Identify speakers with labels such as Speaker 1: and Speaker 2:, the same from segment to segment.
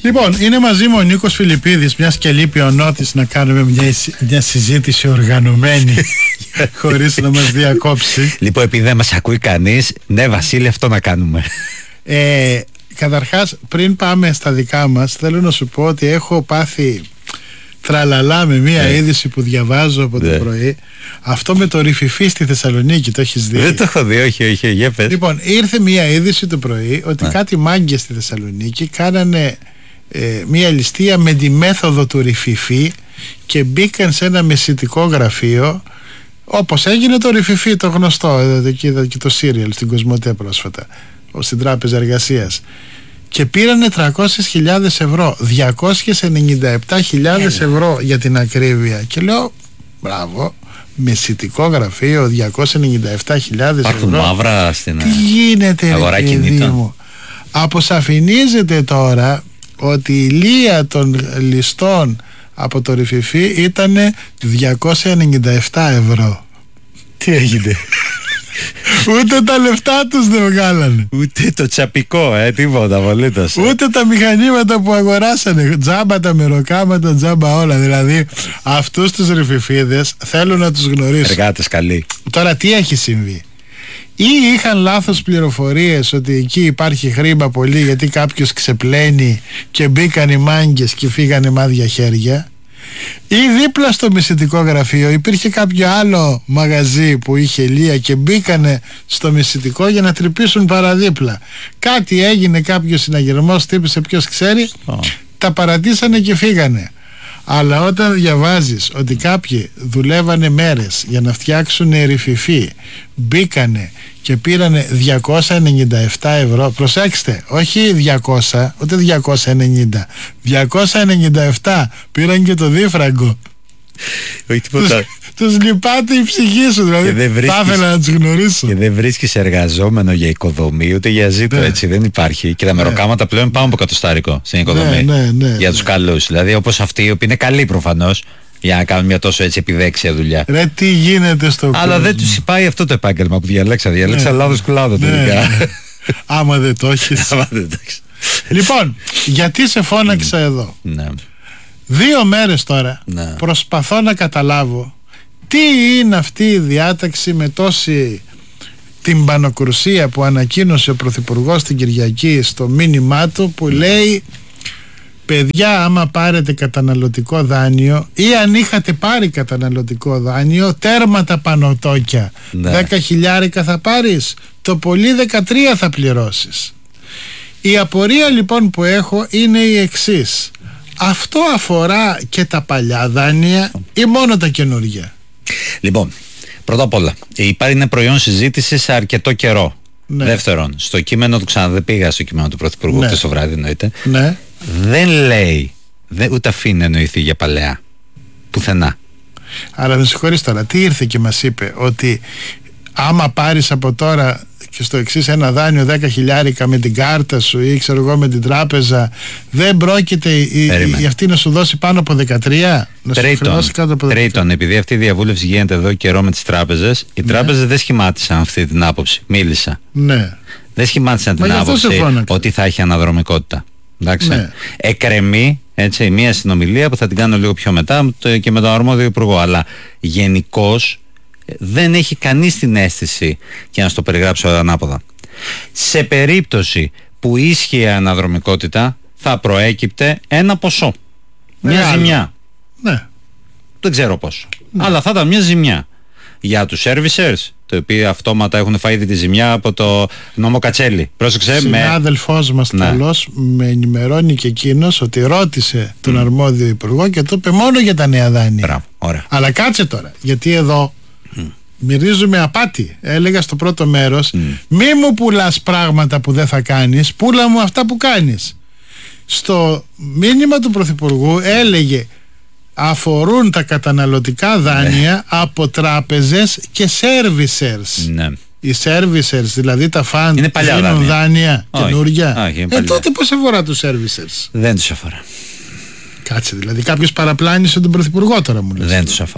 Speaker 1: Λοιπόν, είναι μαζί μου ο Νίκος Φιλιππίδης, μιας και λείπει ο Νότης, να κάνουμε μια συζήτηση οργανωμένη χωρίς να μας διακόψει.
Speaker 2: Λοιπόν, επειδή δεν μας ακούει κανείς, ναι Βασίλη, αυτό να κάνουμε.
Speaker 1: Καταρχάς, πριν πάμε στα δικά μας, θέλω να σου πω ότι έχω πάθει τραλαλά με μια είδηση που διαβάζω από το πρωί. Αυτό με το ρηφιφί στη Θεσσαλονίκη, το έχεις δει?
Speaker 2: Δεν το έχω δει, όχι, για πες.
Speaker 1: Λοιπόν, ήρθε μια είδηση το πρωί ότι κάτι μάγκες στη Θεσσαλονίκη κάνανε μια ληστεία με τη μέθοδο του ρηφιφί και μπήκαν σε ένα μεσητικό γραφείο, όπως έγινε το ρηφιφί το γνωστό, είδα και το σύριαλ στην Κοσμοτέ πρόσφατα, στην Τράπεζα Εργασίας, και πήρανε 300.000 ευρώ, 297.000 ευρώ για την ακρίβεια. Και λέω μπράβο, μεσητικό γραφείο, 297.000
Speaker 2: Υπάρχουν
Speaker 1: ευρώ.
Speaker 2: μαύρα στην
Speaker 1: τι γίνεται,
Speaker 2: αγορά
Speaker 1: ρε παιδί μου? Αποσαφηνίζεται τώρα ότι η λία των ληστών από το ρηφιφί ήταν 297 ευρώ. Τι έγινε? Ούτε τα λεφτά τους δεν βγάλανε.
Speaker 2: Ούτε το τσαπικό, τίποτα απολύτως.
Speaker 1: Ούτε τα μηχανήματα που αγοράσανε. Τζάμπα τα μεροκάματα, τζάμπα όλα. Δηλαδή αυτούς τους ρηφιφίδες θέλω να τους γνωρίσω.
Speaker 2: Εργάτες καλοί.
Speaker 1: Τώρα τι έχει συμβεί? Ή είχαν λάθος πληροφορίες ότι εκεί υπάρχει χρήμα πολύ γιατί κάποιος ξεπλένει και μπήκαν οι μάγκες και φύγανε μάδια χέρια, ή δίπλα στο μεσητικό γραφείο υπήρχε κάποιο άλλο μαγαζί που είχε λία και μπήκανε στο μεσητικό για να τρυπήσουν παραδίπλα. Κάτι έγινε, κάποιος συναγερμός τύπησε, ποιος ξέρει, τα παρατήσανε και φύγανε. Αλλά όταν διαβάζεις ότι κάποιοι δουλεύανε μέρες για να φτιάξουν ρηφιφί, μπήκανε και πήρανε 297 ευρώ, προσέξτε, όχι 200, ούτε 290, 297, πήραν και το δίφραγκο.
Speaker 2: Όχι τίποτα.
Speaker 1: Τους λυπάται η ψυχή σου, δηλαδή θα ήθελα να τους γνωρίσω.
Speaker 2: Και δεν βρίσκεις εργαζόμενο για οικοδομή ούτε για ζήτο, έτσι δεν υπάρχει. Και τα μεροκάματα πλέον πάνω από εκατοστάρικο στην οικοδομή. Για τους καλούς, δηλαδή όπως αυτοί οι οποίοι είναι καλοί προφανώς, για να κάνουν μια τόσο έτσι επιδέξια δουλειά.
Speaker 1: Ρε τι γίνεται στο κόσμο.
Speaker 2: Αλλά δεν τους πάει αυτό το επάγγελμα που διαλέξα λάθος κλάδο τελικά.
Speaker 1: Άμα δεν το έχεις. Λοιπόν, γιατί σε φώναξα εδώ? 2 μέρες τώρα προσπαθώ να καταλάβω τι είναι αυτή η διάταξη με τόση τυμπανοκρουσία που ανακοίνωσε ο Πρωθυπουργός την Κυριακή στο μήνυμά του, που λέει παιδιά, άμα πάρετε καταναλωτικό δάνειο ή αν είχατε πάρει καταναλωτικό δάνειο, τέρμα τα πανωτόκια. 10.000 θα πάρεις, το πολύ 13 θα πληρώσεις. Η απορία λοιπόν που έχω είναι η εξής: αυτό αφορά και τα παλιά δάνεια ή μόνο τα καινούργια?
Speaker 2: Λοιπόν, πρώτα απ' όλα, είναι προϊόν συζήτησης σε αρκετό καιρό. Δεύτερον, στο κείμενο του, δεν πήγα στο κείμενο του Πρωθυπουργού χτες το βράδυ, εννοείται. Δεν λέει, ούτε αφήνει να εννοηθεί για παλαιά. Πουθενά.
Speaker 1: Αλλά με συγχωρείς τώρα, τι ήρθε και μας είπε? Ότι άμα πάρεις από τώρα και στο εξής ένα δάνειο 10.000 με την κάρτα σου ή ξέρω εγώ με την τράπεζα, δεν πρόκειται η αυτή να σου δώσει πάνω από 13?
Speaker 2: Τρίτον, επειδή αυτή η διαβούλευση γίνεται εδώ καιρό με τις τράπεζες, οι τράπεζες δεν σχημάτισαν αυτή την άποψη. Μίλησα. Δεν σχημάτισαν την άποψη ότι θα έχει αναδρομικότητα. Εντάξει. Εκκρεμεί έτσι μια συνομιλία που θα την κάνω λίγο πιο μετά και με τον αρμόδιο υπουργό, αλλά γενικώς δεν έχει κανείς την αίσθηση, και να στο περιγράψω ανάποδα, σε περίπτωση που ίσχυε αναδρομικότητα θα προέκυπτε ένα ποσό, μια ζημιά. Δεν ξέρω πόσο, αλλά θα ήταν μια ζημιά για τους servicers, το οποίο αυτόματα έχουν φάει τη ζημιά από το νόμο Κατσέλη. Πρόσεξε.
Speaker 1: Συνάδελφός μας καλός με ενημερώνει και εκείνος ότι ρώτησε τον αρμόδιο υπουργό και του είπε μόνο για τα νέα δάνεια.
Speaker 2: Μπράβο, ωραία.
Speaker 1: Αλλά κάτσε τώρα, γιατί εδώ μυρίζουμε απάτη. Έλεγα στο πρώτο μέρος, μη μου πουλάς πράγματα που δεν θα κάνεις, πούλα μου αυτά που κάνεις. Στο μήνυμα του Πρωθυπουργού έλεγε αφορούν τα καταναλωτικά δάνεια από τράπεζες και servicers. Οι servicers, δηλαδή τα φαντ, δίνουν δάνεια καινούργια. Τότε πώς αφορά τους servicers?
Speaker 2: Δεν τους αφορά.
Speaker 1: Κάτσε, δηλαδή κάποιος παραπλάνησε τον Πρωθυπουργό τώρα, μου λες?
Speaker 2: Δεν τους αφορά.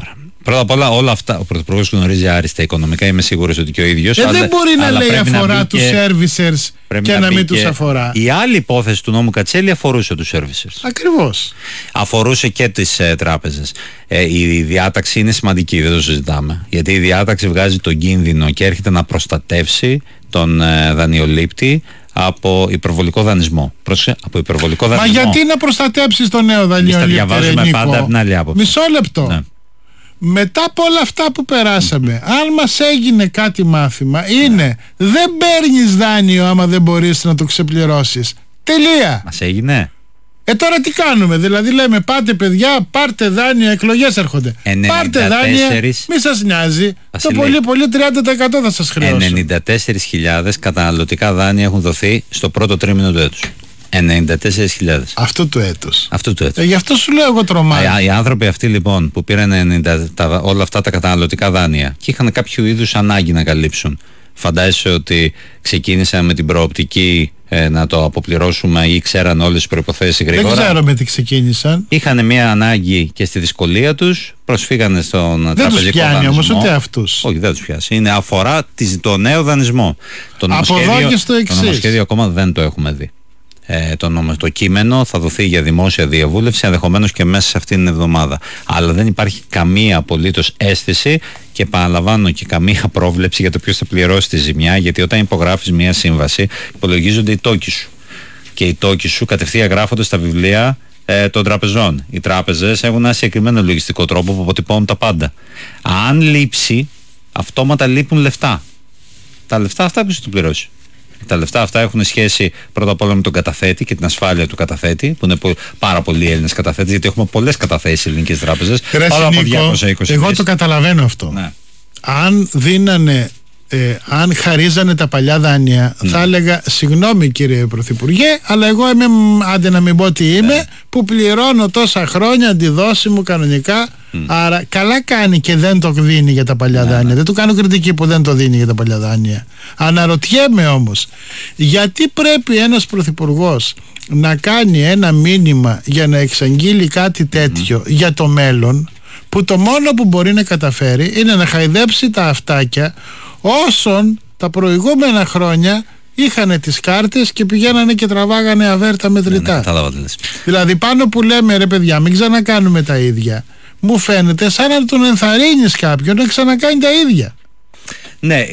Speaker 2: Πρώτα απ' όλα αυτά ο Πρωθυπουργός γνωρίζει άριστα οικονομικά, είμαι σίγουρος ότι και ο ίδιος.
Speaker 1: Δεν μπορεί να λέει αφορά τους servicers και να μην τους αφορά.
Speaker 2: Η άλλη υπόθεση του νόμου Κατσέλη αφορούσε τους servicers.
Speaker 1: Ακριβώς.
Speaker 2: Αφορούσε και τις τράπεζες. Η διάταξη είναι σημαντική, δεν το συζητάμε. Γιατί η διάταξη βγάζει τον κίνδυνο και έρχεται να προστατεύσει τον δανειολήπτη από υπερβολικό δανεισμό. Από υπερβολικό δανεισμό.
Speaker 1: Μα γιατί να προστατέψεις τον νέο δανειολήπτη?
Speaker 2: Τα διαβάζουμε πάντα από την άλλη άποψη.
Speaker 1: Μισό λεπτό. Ναι. Μετά από όλα αυτά που περάσαμε, αν μας έγινε κάτι μάθημα, είναι δεν παίρνεις δάνειο άμα δεν μπορείς να το ξεπληρώσεις. Τελεία.
Speaker 2: Μας έγινε.
Speaker 1: Τώρα τι κάνουμε? Δηλαδή λέμε πάτε παιδιά, πάρτε δάνεια, εκλογές έρχονται.
Speaker 2: 94...
Speaker 1: Πάρτε δάνεια, μη σας νοιάζει. Το πολύ 30% θα σας χρεώσουν.
Speaker 2: 94.000 καταναλωτικά δάνεια έχουν δοθεί στο πρώτο τρίμηνο του έτους. 94.000.
Speaker 1: Αυτού του έτους.
Speaker 2: Γι'
Speaker 1: αυτό σου λέω εγώ τρομάζω.
Speaker 2: Οι άνθρωποι αυτοί λοιπόν που πήραν όλα αυτά τα καταναλωτικά δάνεια και είχαν κάποιο είδους ανάγκη να καλύψουν. Φαντάζεσαι ότι ξεκίνησαν με την προοπτική να το αποπληρώσουμε ή ξέραν όλες τις προϋποθέσεις γρήγορα?
Speaker 1: Δεν ξέρω με τι ξεκίνησαν.
Speaker 2: Είχαν μια ανάγκη και στη δυσκολία τους, προσφύγανε στον τραπεζικό δανεισμό.
Speaker 1: Δεν τους πιάνει όμως ούτε αυτούς.
Speaker 2: Όχι, δεν τους πιάσει. Αφορά το νέο δανεισμό.
Speaker 1: Από εδώ και στο εξής.
Speaker 2: Το νομοσχέδιο ακόμα δεν το έχουμε δει. Το κείμενο θα δοθεί για δημόσια διαβούλευση ενδεχομένως και μέσα σε αυτήν την εβδομάδα, αλλά δεν υπάρχει καμία απολύτως αίσθηση και επαναλαμβάνω και καμία πρόβλεψη για το ποιος θα πληρώσει τη ζημιά, γιατί όταν υπογράφεις μια σύμβαση υπολογίζονται οι τόκοι σου και οι τόκοι σου κατευθείαν γράφονται στα βιβλία των τραπεζών. Οι τράπεζες έχουν ένα συγκεκριμένο λογιστικό τρόπο που αποτυπώνουν τα πάντα. Αν λείψει, αυτόματα λείπουν λεφτά. Τα λεφτά αυτά ποιος θα το πληρώσει? Τα λεφτά αυτά έχουν σχέση πρώτα απ' όλα με τον καταθέτη και την ασφάλεια του καταθέτη, που είναι πάρα πολλοί Έλληνες καταθέτες, γιατί έχουμε πολλές καταθέσεις σε ελληνικές τράπεζες.
Speaker 1: Εγώ το καταλαβαίνω αυτό. Ναι. Αν δίνανε, αν χαρίζανε τα παλιά δάνεια, θα έλεγα συγγνώμη κύριε Πρωθυπουργέ, αλλά εγώ είμαι, άντε να μην πω τι είμαι, που πληρώνω τόσα χρόνια αντιδόσιμο κανονικά. Άρα καλά κάνει και δεν το δίνει για τα παλιά δάνεια. Δεν του κάνω κριτική που δεν το δίνει για τα παλιά δάνεια. Αναρωτιέμαι όμως, γιατί πρέπει ένας πρωθυπουργός να κάνει ένα μήνυμα για να εξαγγείλει κάτι τέτοιο για το μέλλον, που το μόνο που μπορεί να καταφέρει είναι να χαϊδέψει τα αυτάκια όσων τα προηγούμενα χρόνια είχανε τις κάρτες και πηγαίνανε και τραβάγανε αβέρτα μετρητά. Δηλαδή πάνω που λέμε ρε παιδιά μην ξανακάνουμε τα ίδια, μου φαίνεται σαν να τον ενθαρρύνεις κάποιον να ξανακάνει τα ίδια.
Speaker 2: Ναι,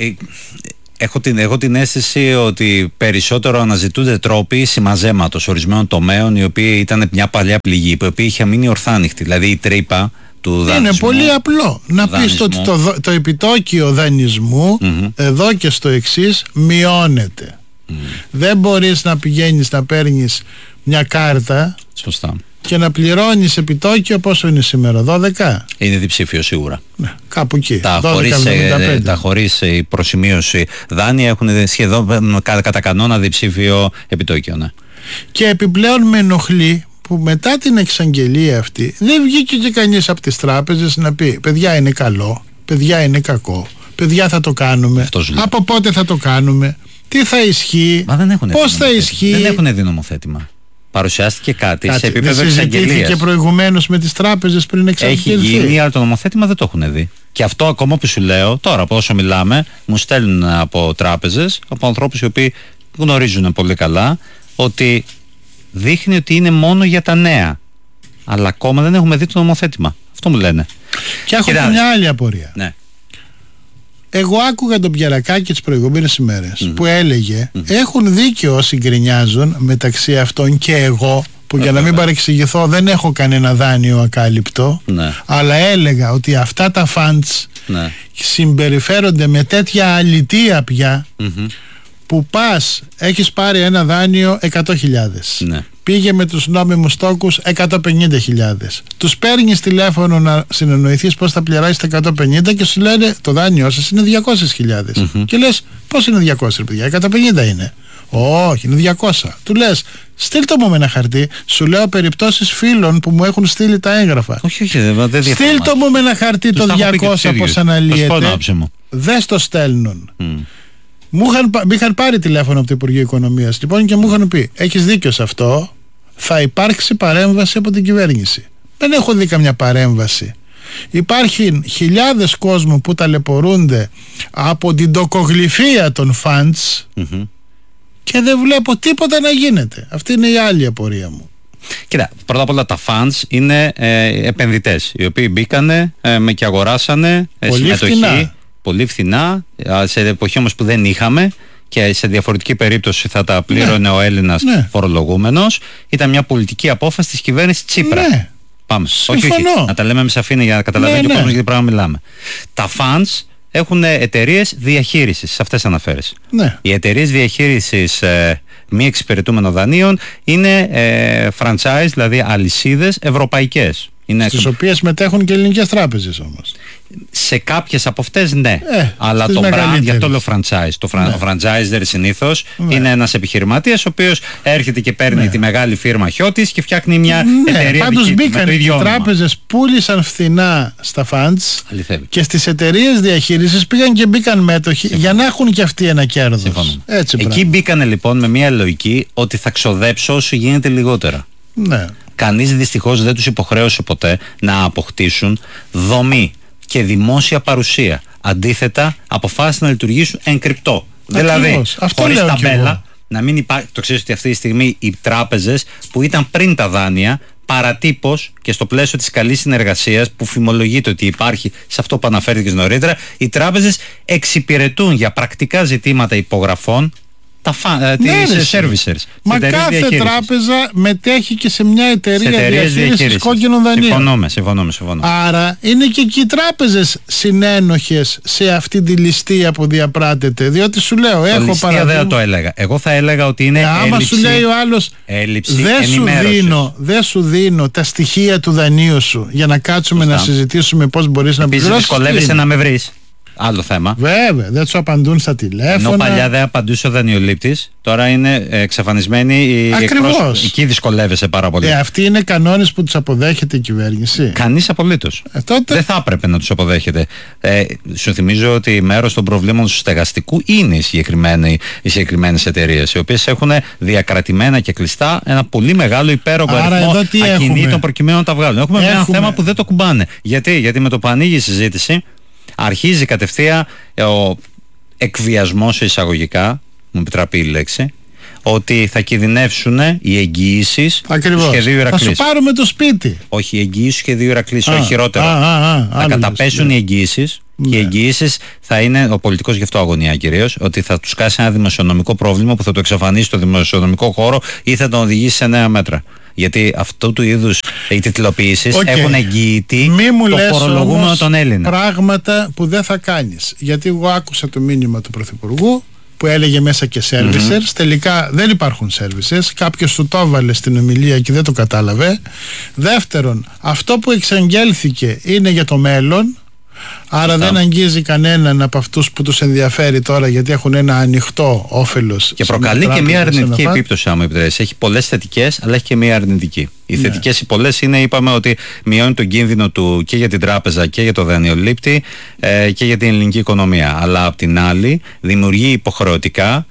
Speaker 2: έχω την αίσθηση ότι περισσότερο αναζητούνται τρόποι συμμαζέματος ορισμένων τομέων, οι οποίοι ήταν μια παλιά πληγή, η οποία είχε μείνει ορθάνυχτη. Δηλαδή η τρύπα του δανεισμού. Είναι
Speaker 1: πολύ απλό να πεις ότι το επιτόκιο δανεισμού εδώ και στο εξής μειώνεται. Δεν μπορείς να πηγαίνεις να παίρνεις μια κάρτα.
Speaker 2: Σωστά.
Speaker 1: Και να πληρώνεις επιτόκιο πόσο είναι σήμερα, 12?
Speaker 2: Είναι διψήφιο σίγουρα.
Speaker 1: Ναι, κάπου εκεί.
Speaker 2: Τα χωρίς προσημείωση δάνεια έχουν σχεδόν κατά κανόνα διψήφιο επιτόκιο. Ναι.
Speaker 1: Και επιπλέον με ενοχλεί που μετά την εξαγγελία αυτή δεν βγήκε και κανείς από τις τράπεζες να πει παιδιά είναι καλό, παιδιά είναι κακό, παιδιά θα το κάνουμε, από πότε θα το κάνουμε, τι θα ισχύει, πώς θα ισχύει.
Speaker 2: Δεν έχουν δει νομοθέτημα. Παρουσιάστηκε κάτι σε επίπεδο εξαγγελίας.
Speaker 1: Συζητήθηκε προηγουμένως με τις τράπεζες πριν εξαγγελθεί.
Speaker 2: Έχει γίνει, αλλά το νομοθέτημα δεν το έχουν δει. Και αυτό ακόμα που σου λέω, τώρα από όσο μιλάμε, μου στέλνουν από τράπεζες, από ανθρώπους οι οποίοι γνωρίζουν πολύ καλά, ότι δείχνει ότι είναι μόνο για τα νέα. Αλλά ακόμα δεν έχουμε δει το νομοθέτημα. Αυτό μου λένε.
Speaker 1: Και έχω και μια άλλη απορία.
Speaker 2: Ναι.
Speaker 1: Εγώ άκουγα τον Πιερακάκη τις προηγούμενες ημέρες που έλεγε έχουν δίκιο όσοι γκρινιάζουν, μεταξύ αυτών και εγώ, που για να μην παρεξηγηθώ δεν έχω κανένα δάνειο ακάλυπτο, αλλά έλεγα ότι αυτά τα funds συμπεριφέρονται με τέτοια αλητεία πια, που πας, έχεις πάρει ένα δάνειο 100.000, πήγε με τους νόμιμους τόκους 150.000, τους παίρνεις τηλέφωνο να συνεννοηθείς πώς θα πληράσεις τα 150 και σου λένε το δάνειό σας είναι 200.000 και λες πώς είναι 200 παιδιά, 150 είναι. Όχι, είναι 200. Του λες στείλ' μου με ένα χαρτί. Σου λέω περιπτώσεις φίλων που μου έχουν στείλει τα έγγραφα.
Speaker 2: Όχι, δεν
Speaker 1: στείλ' μου με ένα χαρτί το 200 πώς αναλύεται. Δεν στο στέλνουν. Μου είχαν πάρει τηλέφωνο από το Υπουργείο Οικονομίας λοιπόν και μου είχαν πει έχεις δίκιο σε αυτό, θα υπάρξει παρέμβαση από την κυβέρνηση. Δεν έχω δει καμιά παρέμβαση. Υπάρχουν χιλιάδες κόσμου που ταλαιπωρούνται από την τοκογλυφία των funds και δεν βλέπω τίποτα να γίνεται. Αυτή είναι η άλλη απορία μου.
Speaker 2: Κοίτα, πρώτα απ' όλα τα funds είναι επενδυτές οι οποίοι μπήκανε και αγοράσανε συμμετοχή πολύ φθηνά, σε εποχή όμως που δεν είχαμε, και σε διαφορετική περίπτωση θα τα πλήρωνε ο Έλληνας φορολογούμενος. Ήταν μια πολιτική απόφαση της κυβέρνησης Τσίπρα. Πάμε. Όχι, να τα λέμε με σαφήνεια για να καταλαβαίνει και ο κόσμος γιατί πράγμα μιλάμε. Τα funds έχουν εταιρείες διαχείρισης, σε αυτές αναφέρεσαι. Οι εταιρείες διαχείρισης μη εξυπηρετούμενων δανείων είναι franchise, δηλαδή αλυσίδες ευρωπαϊκές.
Speaker 1: Στις οποίες μετέχουν και ελληνικές τράπεζες όμως.
Speaker 2: Σε κάποιες από αυτές ναι, αλλά το brand, γι' αυτό λέω franchise. Το franchiser συνήθως είναι ένας επιχειρηματίας ο οποίος έρχεται και παίρνει τη μεγάλη φίρμα Χιώτης και φτιάχνει μια εταιρεία. Πάντως μπήκαν οι τράπεζες, πούλησαν φθηνά στα funds. Αληθεύει.
Speaker 1: Και στις εταιρείες διαχείρισης πήγαν και μπήκαν μέτοχοι για να έχουν και αυτοί ένα κέρδος.
Speaker 2: Εκεί μπήκανε λοιπόν με μια λογική ότι θα ξοδέψω όσο γίνεται λιγότερα. Κανείς δυστυχώς δεν τους υποχρέωσε ποτέ να αποκτήσουν δομή και δημόσια παρουσία. Αντίθετα, αποφάσισαν να λειτουργήσουν εν κρυπτό. Δηλαδή, χωρίς ταμπέλα, να μην υπάρχει. Το ξέρεις ότι αυτή τη στιγμή οι τράπεζες που ήταν πριν τα δάνεια, παρατύπως και στο πλαίσιο της καλής συνεργασίας που φημολογείται ότι υπάρχει σε αυτό που αναφέρθηκες νωρίτερα, οι τράπεζες εξυπηρετούν για πρακτικά ζητήματα υπογραφών τις servicers.
Speaker 1: Μα κάθε τράπεζα μετέχει και σε μια εταιρεία διαχείρισης κόκκινων δανείων.
Speaker 2: Συμφωνούμε.
Speaker 1: Άρα είναι και εκεί οι τράπεζες συνένοχες σε αυτή τη ληστεία που διαπράτεται. Διότι σου λέω, έχω παραδείγμα.
Speaker 2: Δεν το έλεγα. Εγώ θα έλεγα ότι είναι
Speaker 1: άμα σου λέει ο άλλος, δεν σου δίνω τα στοιχεία του δανείου σου για να κάτσουμε να συζητήσουμε πώς μπορείς να πληρώσεις.
Speaker 2: Δυσκολεύεσαι να με βρεις. Άλλο θέμα.
Speaker 1: Βέβαια, δεν του απαντούν στα τηλέφωνα.
Speaker 2: Ενώ παλιά δεν απαντούσε ο δανειολήπτης, τώρα είναι εξαφανισμένοι οι εκπρόσωποι. Εκεί δυσκολεύεσαι πάρα πολύ.
Speaker 1: Αυτοί είναι κανόνες που τους αποδέχεται η κυβέρνηση.
Speaker 2: Κανείς απολύτως.
Speaker 1: Τότε...
Speaker 2: Δεν θα έπρεπε να τους αποδέχεται. Σου θυμίζω ότι μέρος των προβλήματων του στεγαστικού είναι οι συγκεκριμένες εταιρείες, οι οποίες έχουν διακρατημένα και κλειστά ένα πολύ μεγάλο υπέρογκο αριθμό ακινήτων προκειμένου να τα βγάλουν. Έχουμε ένα θέμα που δεν το κουμπάνε. Γιατί με το που ανοίγει η συζήτηση, αρχίζει κατευθείαν ο εκβιασμός εισαγωγικά, μου επιτραπεί η λέξη, ότι θα κινδυνεύσουν οι εγγυήσεις του σχεδίου Ηρακλής.
Speaker 1: Θα σου πάρουμε το σπίτι.
Speaker 2: Όχι, οι εγγυήσεις του σχεδίου Ηρακλής, όχι χειρότερα. Θα καταπέσουν οι εγγυήσεις και οι εγγυήσεις θα είναι, ο πολιτικός γι' αυτό αγωνία κυρίως, ότι θα τους κάσει ένα δημοσιονομικό πρόβλημα που θα το εξαφανίσει στο δημοσιονομικό χώρο ή θα τον οδηγήσει σε νέα μέτρα. Γιατί αυτού του είδους οι τιτλοποιήσεις έχουν εγγυητή το φορολογούμενο των Έλληνων.
Speaker 1: Πράγματα που δεν θα κάνεις. Γιατί εγώ άκουσα το μήνυμα του Πρωθυπουργού που έλεγε μέσα και servicers. Τελικά δεν υπάρχουν servicers. Κάποιος του το έβαλε στην ομιλία και δεν το κατάλαβε. Δεύτερον, αυτό που εξαγγέλθηκε είναι για το μέλλον. Άρα δεν αγγίζει κανέναν από αυτούς που τους ενδιαφέρει τώρα, γιατί έχουν ένα ανοιχτό όφελος.
Speaker 2: Και προκαλεί και μια αρνητική επίπτωση, άμα επιτρέπεις. Έχει πολλές θετικές, αλλά έχει και μια αρνητική. Οι θετικές οι πολλές είναι, είπαμε, ότι μειώνει τον κίνδυνο του και για την τράπεζα και για το δανειολήπτη και για την ελληνική οικονομία. Αλλά απ' την άλλη δημιουργεί υποχρεωτικά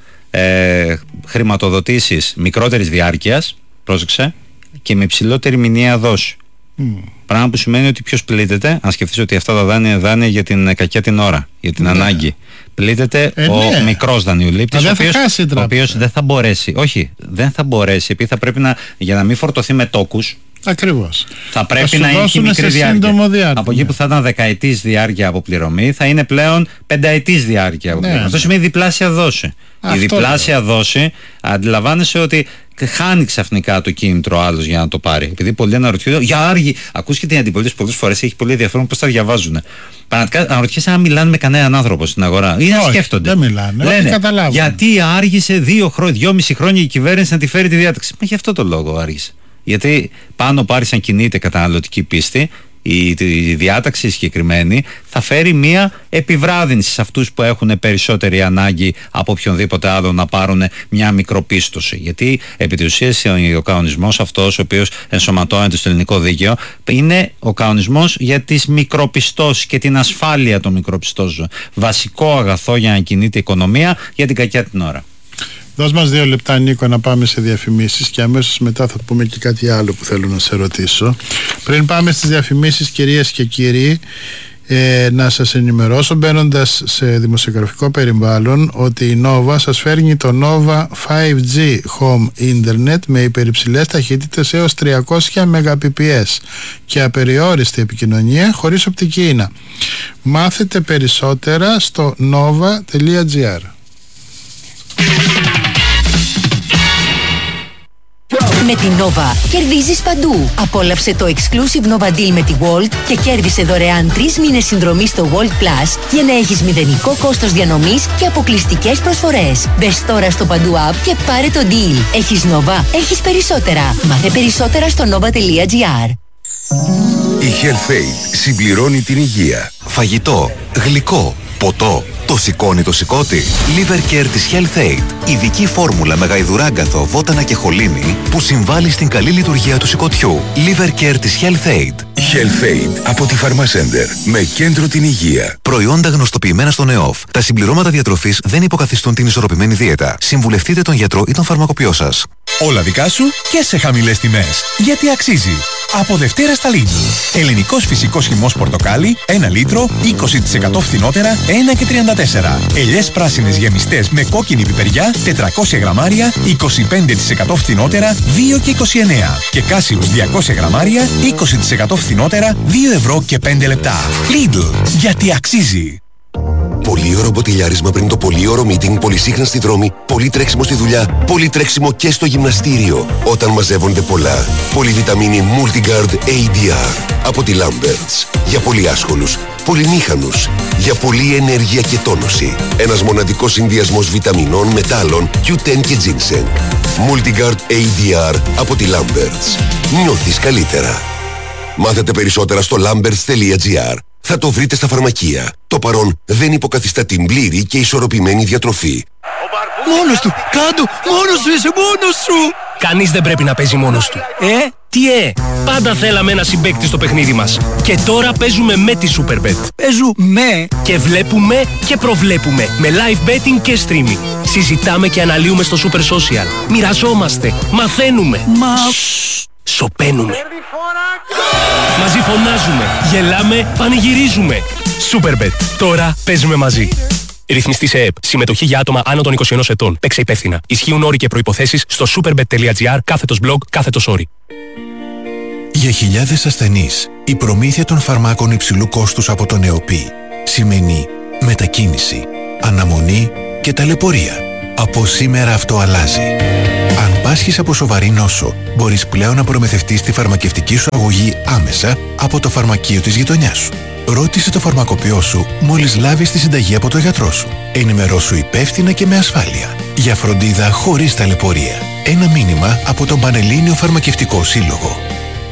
Speaker 2: χρηματοδοτήσεις μικρότερης διάρκειας, πρόσεξε, και με υψηλότερη μηνιαία δόση. Πράγμα που σημαίνει ότι ποιος πλήττεται, αν σκεφτείς ότι αυτά τα δάνεια είναι δάνεια για την κακιά την ώρα, για την ανάγκη. Πλήττεται ο μικρός δανειολήπτης, ο οποίος δεν θα μπορέσει. Όχι, δεν θα μπορέσει, επειδή θα πρέπει για να μην φορτωθεί με τόκους.
Speaker 1: Ακριβώς.
Speaker 2: Θα πρέπει να έχει μικρή διάρκεια. Από εκεί που θα ήταν δεκαετής διάρκεια αποπληρωμή, θα είναι πλέον πενταετής διάρκεια αποπληρωμή. Αυτό σημαίνει διπλάσια δόση. Η διπλάσια δόση, αντιλαμβάνεσαι ότι χάνει ξαφνικά το κίνητρο άλλος για να το πάρει. Επειδή πολλοί αναρωτιούνται, για άργη, ακούς και την αντιπολίτευση πολλές φορές, έχει πολύ ενδιαφέρον πώς τα διαβάζουν. Πραγματικά αναρωτιέσαι αν μιλάνε με κανέναν άνθρωπο στην αγορά ή να σκέφτονται.
Speaker 1: Δεν μιλάνε.
Speaker 2: Λένε, γιατί άργησε 2,5 χρόνια η κυβέρνηση να τη φέρει τη διάταξη. Μα γι' αυτό το λόγο άργησε. Γιατί πάνω άρχισαν κινείται καταναλωτική πίστη, η διάταξη συγκεκριμένη θα φέρει μια επιβράδυνση σε αυτούς που έχουν περισσότερη ανάγκη από οποιονδήποτε άλλο να πάρουν μια μικροπίστωση. Γιατί επί της ουσίας ο κανονισμός αυτός, ο οποίος ενσωματώνεται στο ελληνικό δίκαιο, είναι ο κανονισμός για τις μικροπιστώσεις και την ασφάλεια των μικροπιστώσεων. Βασικό αγαθό για να κινείται η οικονομία για την κακιά την ώρα.
Speaker 1: Δώσ' μας 2 λεπτά, Νίκο, να πάμε σε διαφημίσεις και αμέσως μετά θα πούμε και κάτι άλλο που θέλω να σε ρωτήσω. Πριν πάμε στις διαφημίσεις, κυρίες και κύριοι, να σας ενημερώσω, μπαίνοντας σε δημοσιογραφικό περιβάλλον, ότι η Nova σας φέρνει το Nova 5G Home Internet με υπερυψηλές ταχύτητες έως 300 Mbps και απεριόριστη επικοινωνία χωρίς οπτική ίνα. Μάθετε περισσότερα στο nova.gr.
Speaker 3: Με την Nova κερδίζεις παντού. Απόλαυσε το exclusive Nova Deal με τη Walt και κέρδισε δωρεάν 3 μήνες συνδρομή στο Walt Plus για να έχεις μηδενικό κόστος διανομής και αποκλειστικές προσφορές. Μπες τώρα στο παντού app και πάρε το deal. Έχεις Nova, έχεις περισσότερα. Μάθε περισσότερα στο nova.gr.
Speaker 4: Η HealthAid συμπληρώνει την υγεία. Φαγητό, γλυκό, ποτό. Το σηκώνει το σηκώτη. Liver Care της HealthAid. Ειδική φόρμουλα με γαϊδουράγκαθο, βότανα και χολίνη που συμβάλλει στην καλή λειτουργία του σηκωτιού. Liver Care της HealthAid. HealthAid από τη Pharmacenter. Με κέντρο την υγεία. Προϊόντα γνωστοποιημένα στον ΕΟΦ. Τα συμπληρώματα διατροφής δεν υποκαθιστούν την ισορροπημένη δίαιτα. Συμβουλευτείτε τον γιατρό ή τον φαρμακοποιό σας.
Speaker 5: Όλα δικά σου και σε χαμηλές τιμές. Γιατί αξίζει. Από Δευτέρα στα Lidl. Ελληνικός φυσικός χυμός πορτοκάλι, 1 λίτρο, 20% φθηνότερα, 1,34. Ελιές πράσινες γεμιστές με κόκκινη πιπεριά, 400 γραμμάρια, 25% φθηνότερα, 2,29. Και κάσιους 200 γραμμάρια, 20% φθηνότερα, 2 ευρώ και 5 λεπτά. Lidl. Γιατί αξίζει.
Speaker 4: Πολύωρο μποτιλιάρισμα πριν το πολύωρο meeting, πολυσύχναστη δρόμη, πολύ τρέξιμο στη δουλειά, πολύ τρέξιμο και στο γυμναστήριο. Όταν μαζεύονται πολλά. Πολυβιταμίνη Multigard ADR από τη Lamberts. Για πολύ άσχολους, πολυμήχανους, για πολλή ενέργεια και τόνωση. Ένας μοναδικός συνδυασμός βιταμινών, μετάλλων, Q10 και ginseng. Multigard ADR από τη Lamberts. Νιώθεις καλύτερα. Μάθετε περισσότερα στο lamberts.gr. Θα το βρείτε στα φαρμακεία. Το παρόν δεν υποκαθιστά την πλήρη και ισορροπημένη διατροφή.
Speaker 6: Μόνος του! Κάντο! Μόνος σου είσαι! Μόνος σου! Κανείς δεν πρέπει να παίζει μόνος του. Τι πάντα θέλαμε ένα συμπαίκτη στο παιχνίδι μας. Και τώρα παίζουμε με τη Superbet.
Speaker 7: Παίζουμε
Speaker 6: και βλέπουμε και προβλέπουμε. Με live betting και streaming. Συζητάμε και αναλύουμε στο Super Social. Μοιραζόμαστε. Μαθαίνουμε. Σωπαίνουμε. Μαζί φωνάζουμε, γελάμε, πανηγυρίζουμε. Superbet. Τώρα παίζουμε μαζί. Ρυθμιστή σε ΕΕΠ. Συμμετοχή για άτομα άνω των 21 ετών. Παίξε υπεύθυνα. Ισχύουν όροι και προϋποθέσεις στο superbet.gr/blog/όροι.
Speaker 8: Για χιλιάδες ασθενείς, η προμήθεια των φαρμάκων υψηλού κόστους από τον ΕΟΠΗ σημαίνει μετακίνηση, αναμονή και ταλαιπωρία. Από σήμερα αυτό αλλάζει. Αν πάσχεις από σοβαρή νόσο, μπορείς πλέον να προμηθευτείς τη φαρμακευτική σου αγωγή άμεσα από το φαρμακείο της γειτονιάς σου. Ρώτησε το φαρμακοποιό σου μόλις λάβεις τη συνταγή από τον γιατρό σου. Ενημερώσου υπεύθυνα και με ασφάλεια. Για φροντίδα χωρίς ταλαιπωρία. Ένα μήνυμα από τον Πανελλήνιο Φαρμακευτικό Σύλλογο.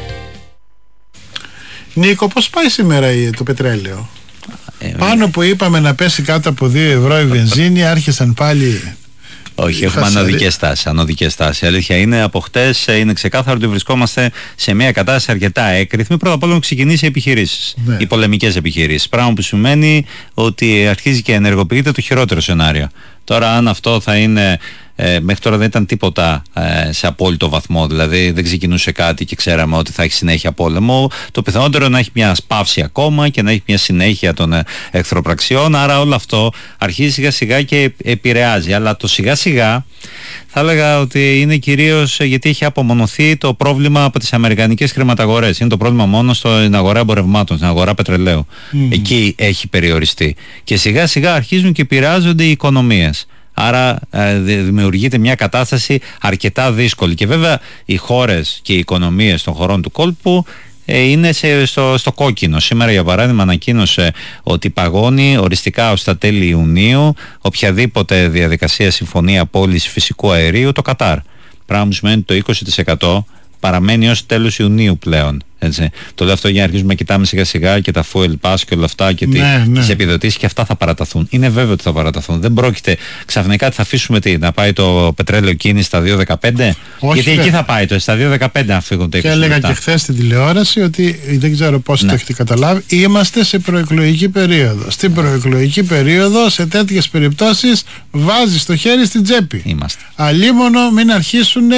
Speaker 1: Νίκο, πώς πάει σήμερα το πετρέλαιο? Πάνω που είπαμε να πέσει κάτω από 2 ευρώ η βενζίνη, άρχισαν πάλι.
Speaker 2: Όχι, έχουμε ανωδικές τάσεις. Η αλήθεια είναι, από χτες είναι ξεκάθαρο ότι βρισκόμαστε σε μια κατάσταση αρκετά έκρηθμη. Πρώτα απ' όλα έχουν ξεκινήσει οι επιχειρήσεις, οι πολεμικές επιχειρήσεις. Πράγμα που σημαίνει ότι αρχίζει και ενεργοποιείται το χειρότερο σενάριο. Τώρα, αν αυτό θα είναι. Μέχρι τώρα δεν ήταν τίποτα σε απόλυτο βαθμό, δηλαδή δεν ξεκινούσε κάτι και ξέραμε ότι θα έχει συνέχεια πόλεμο. Το πιθανότερο να έχει μια σπάυση ακόμα και να έχει μια συνέχεια των εχθροπραξιών. Άρα όλο αυτό αρχίζει σιγά σιγά και επηρεάζει. Αλλά το σιγά σιγά θα έλεγα ότι είναι κυρίως γιατί έχει απομονωθεί το πρόβλημα από τις αμερικανικές χρηματαγορές. Είναι το πρόβλημα μόνο στην αγορά εμπορευμάτων, στην αγορά πετρελαίου. Εκεί έχει περιοριστεί. Και σιγά σιγά αρχίζουν και επηρεάζονται οι οικονομίες. Άρα δημιουργείται μια κατάσταση αρκετά δύσκολη. Και βέβαια οι χώρες και οι οικονομίες των χωρών του κόλπου είναι στο κόκκινο. Σήμερα για παράδειγμα ανακοίνωσε ότι παγώνει οριστικά ως τα τέλη Ιουνίου οποιαδήποτε διαδικασία συμφωνία πώλησης φυσικού αερίου το Κατάρ. Πράγμα που σημαίνει ότι το 20% παραμένει ως τέλος Ιουνίου πλέον. Έτσι. Το λέω αυτό για να αρχίσουμε να κοιτάμε σιγά σιγά και τα fuel pass και όλα αυτά και τις επιδοτήσεις, και αυτά θα παραταθούν. Είναι βέβαιο ότι θα παραταθούν. Δεν πρόκειται ξαφνικά θα αφήσουμε να πάει το πετρέλαιο κίνηση στα 2,15. Γιατί εκεί θα πάει στα 2,15 αν φύγουν τα 20
Speaker 1: Και έλεγα και χθες στην τηλεόραση ότι δεν ξέρω πώς το έχετε καταλάβει, είμαστε σε προεκλογική περίοδο. Στην προεκλογική περίοδο, σε τέτοιες περιπτώσεις, βάζεις το χέρι στην τσέπη.
Speaker 2: Είμαστε.
Speaker 1: Αλίμονο μην αρχίσουν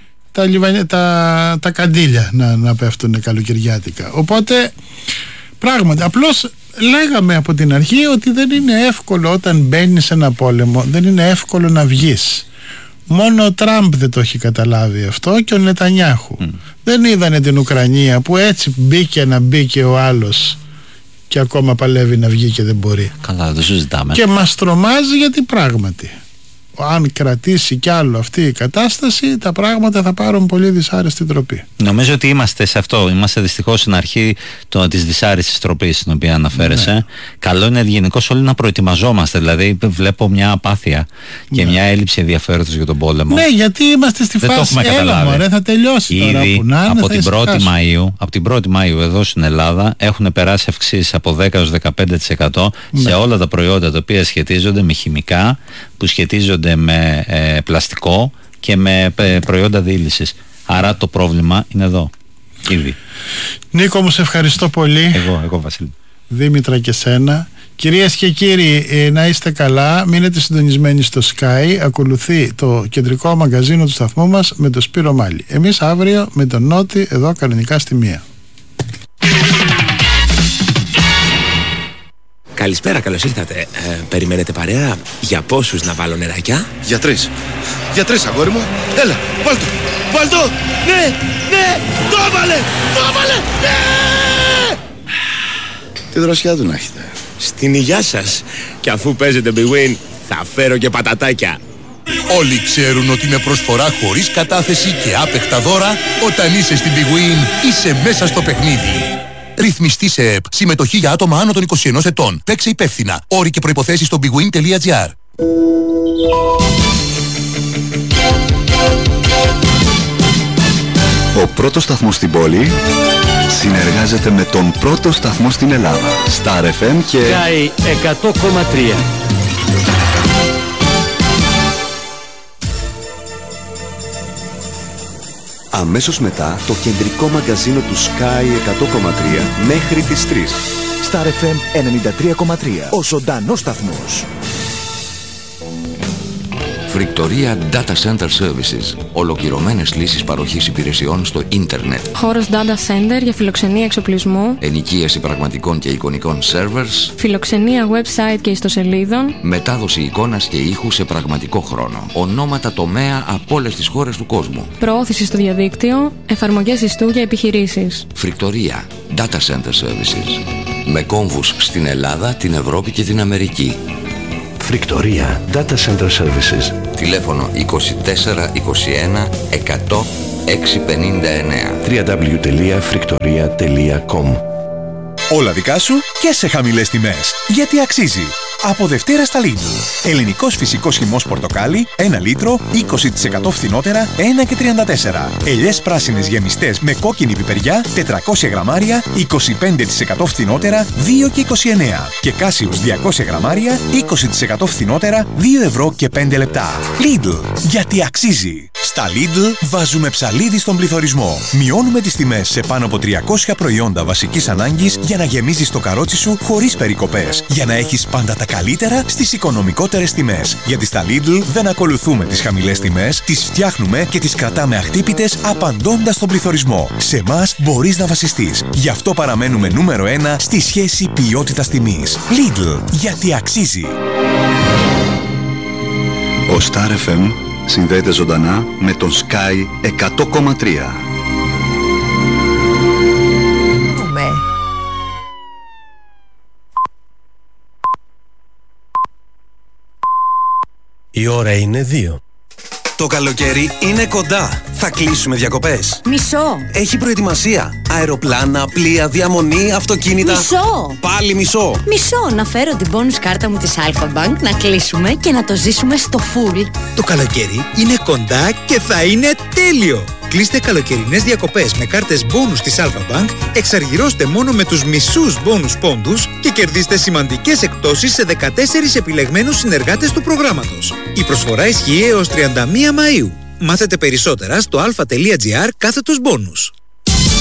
Speaker 1: τα καντήλια να πέφτουν καλοκαιριάτικα. Οπότε πράγματι απλώς λέγαμε από την αρχή ότι δεν είναι εύκολο όταν μπαίνεις σε ένα πόλεμο, δεν είναι εύκολο να βγεις. Μόνο ο Τραμπ δεν το έχει καταλάβει αυτό και ο Νετανιάχου. Δεν είδανε την Ουκρανία που έτσι μπήκε ο άλλος και ακόμα παλεύει να βγει και δεν μπορεί.
Speaker 2: Καλά, το συζητάμε.
Speaker 1: Και μας τρομάζει γιατί πράγματι αν κρατήσει κι άλλο αυτή η κατάσταση, τα πράγματα θα πάρουν πολύ δυσάρεστη τροπή.
Speaker 2: Νομίζω ότι είμαστε σε αυτό. Είμαστε δυστυχώς στην αρχή της δυσάρεστης τροπής στην οποία αναφέρεσαι. Ναι. Καλό είναι γενικώς όλοι να προετοιμαζόμαστε. Δηλαδή, βλέπω μια απάθεια και μια έλλειψη ενδιαφέροντος για τον πόλεμο.
Speaker 1: Ναι, γιατί είμαστε στη φάση έλα, θα τελειώσει
Speaker 2: ήδη
Speaker 1: τώρα που να είναι.
Speaker 2: Από την 1η Μαΐου εδώ στην Ελλάδα έχουν περάσει αυξήσεις από 10 έως 15% σε όλα τα προϊόντα τα οποία σχετίζονται με χημικά, που σχετίζονται με πλαστικό και με προϊόντα διήλυσης. Άρα το πρόβλημα είναι εδώ ήδη.
Speaker 1: Νίκο μου, σε ευχαριστώ πολύ.
Speaker 2: Εγώ Βασίλη.
Speaker 1: Δήμητρα και σένα. Κυρίες και κύριοι, να είστε καλά, μείνετε συντονισμένοι στο Sky. Ακολουθεί το κεντρικό μαγκαζίνο του σταθμού μας με τον Σπύρο Μάλη. Εμείς αύριο με τον Νότι εδώ κανονικά στη 1.
Speaker 7: Καλησπέρα, καλώς ήρθατε. Περιμένετε παρέα? Για πόσους να βάλω νεράκια?
Speaker 9: Για 3. Για 3, αγόρι μου. Έλα, βάλ' το. Ναι, το έβαλε, ναι! Τι δροσιά του να έχετε.
Speaker 7: Στην υγειά σας. Και αφού παίζετε Big Win, θα φέρω και πατατάκια.
Speaker 5: Όλοι ξέρουν ότι με προσφορά χωρίς κατάθεση και άπεχτα δώρα, όταν είσαι στην Big Win, είσαι μέσα στο παιχνίδι. Ρυθμιστή σε ΕΠ. Συμμετοχή για άτομα άνω των 21 ετών. Παίξε υπεύθυνα. Όροι και προϋποθέσεις στο bigwin.gr.
Speaker 10: Ο πρώτος σταθμός στην πόλη συνεργάζεται με τον πρώτο σταθμό στην Ελλάδα. Star FM και
Speaker 6: Sky 100,3.
Speaker 10: Αμέσως μετά το κεντρικό μαγκαζίνο του Sky 100,3 μέχρι τις 3.
Speaker 11: Star FM 93,3. Ο ζωντανός σταθμός.
Speaker 12: Φρικτορία Data Center Services. Ολοκληρωμένες λύσεις παροχής υπηρεσιών στο ίντερνετ.
Speaker 13: Χώρος Data Center για φιλοξενία εξοπλισμού.
Speaker 12: Ενοικίαση πραγματικών και εικονικών servers.
Speaker 13: Φιλοξενία website και ιστοσελίδων.
Speaker 12: Μετάδοση εικόνας και ήχου σε πραγματικό χρόνο. Ονόματα τομέα από όλες τις χώρες του κόσμου.
Speaker 13: Προώθηση στο διαδίκτυο. Εφαρμογές ιστού για επιχειρήσεις.
Speaker 12: Φρικτορία Data Center Services. Με κόμβους στην Ελλάδα, την Ευρώπη και την Αμερική.
Speaker 10: Φρικτορία Data Center Services.
Speaker 12: Τηλέφωνο 24 21 100 659.
Speaker 10: www.friktoria.com.
Speaker 5: Όλα δικά σου και σε χαμηλές τιμές. Γιατί αξίζει. Από Δευτέρα στα Lidl. Ελληνικός φυσικός χυμός πορτοκάλι, 1 λίτρο, 20% φθηνότερα, 1,34. Ελιές πράσινες γεμιστές με κόκκινη πιπεριά, 400 γραμμάρια, 25% φθηνότερα, 2,29. Και Κάσιους 200 γραμμάρια, 20% φθηνότερα, 2 ευρώ και 5 λεπτά. Lidl. Γιατί αξίζει. Στα Lidl βάζουμε ψαλίδι στον πληθωρισμό. Μειώνουμε τις τιμές σε πάνω από 300 προϊόντα βασικής ανάγκης για να γεμίζεις το καρότσι σου χωρίς περικοπές. Για να έχεις πάντα τα καλύτερα στις οικονομικότερες τιμές. Γιατί στα Lidl δεν ακολουθούμε τις χαμηλές τιμές, τις φτιάχνουμε και τις κρατάμε αχτύπητες απαντώντας στον πληθωρισμό. Σε εμάς μπορείς να βασιστείς. Γι' αυτό παραμένουμε νούμερο 1 στη σχέση ποιότητας-τιμής. Lidl. Γιατί αξίζει.
Speaker 10: Ο Star FM συνδέεται ζωντανά με τον Sky 100,3.
Speaker 14: Η ώρα είναι 2. Το καλοκαίρι είναι κοντά. Θα κλείσουμε διακοπές.
Speaker 15: Μισό.
Speaker 14: Έχει προετοιμασία. Αεροπλάνα, πλοία, διαμονή, αυτοκίνητα.
Speaker 15: Μισό.
Speaker 14: Πάλι μισό.
Speaker 15: Μισό. Να φέρω την bonus κάρτα μου της Alpha Bank, να κλείσουμε και να το ζήσουμε στο full.
Speaker 16: Το καλοκαίρι είναι κοντά και θα είναι τέλειο. Κλείστε καλοκαιρινές διακοπές με κάρτες bonus της Alpha Bank, εξαργυρώστε μόνο με τους μισούς bonus πόντους και κερδίστε σημαντικές εκπτώσεις σε 14 επιλεγμένους συνεργάτες του προγράμματος. Η προσφορά ισχύει έως 31 Μαΐου. Μάθετε περισσότερα στο alpha.gr/bonus.